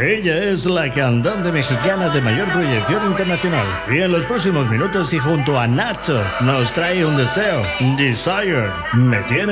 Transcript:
Ella es la cantante mexicana de mayor proyección internacional. Y en los próximos minutos y junto a Nacho nos trae un deseo. Desire. Me tiene